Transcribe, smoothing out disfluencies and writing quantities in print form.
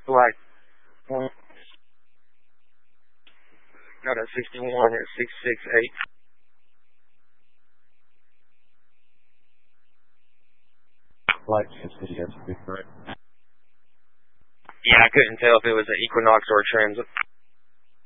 Black. Got a 61 at 668. Flight 60, yes, correct. Yeah, I couldn't tell if it was an Equinox or a Transit.